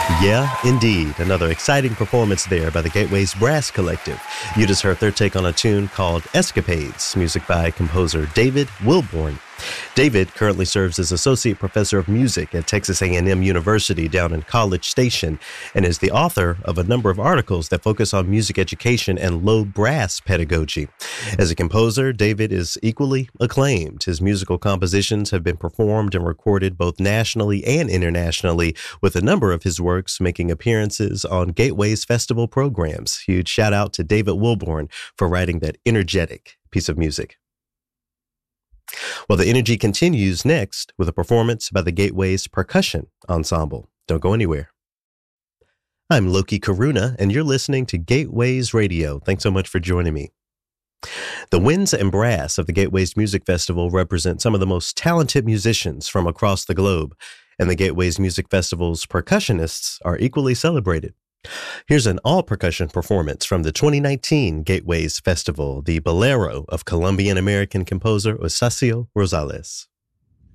Yeah, indeed. Another exciting performance there by the Gateways Brass Collective. You just heard their take on a tune called Escapades, music by composer David Wilborn. David currently serves as Associate Professor of Music at Texas A&M University down in College Station and is the author of a number of articles that focus on music education and low brass pedagogy. As a composer, David is equally acclaimed. His musical compositions have been performed and recorded both nationally and internationally, with a number of his works making appearances on Gateways Festival programs. Huge shout out to David Wilborn for writing that energetic piece of music. Well, the energy continues next with a performance by the Gateways Percussion Ensemble. Don't go anywhere. I'm Loki Karuna, and you're listening to Gateways Radio. Thanks so much for joining me. The winds and brass of the Gateways Music Festival represent some of the most talented musicians from across the globe, and the Gateways Music Festival's percussionists are equally celebrated. Here's an all-percussion performance from the 2019 Gateways Festival, the Bolero of Colombian-American composer Eustacio Rosales.